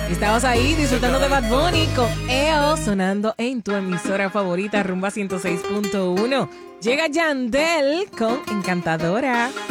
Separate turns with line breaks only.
Estabas ahí disfrutando de Bad Bunny con EO sonando en tu emisora favorita Rumba 106.1. Llega Yandel con Encantadora.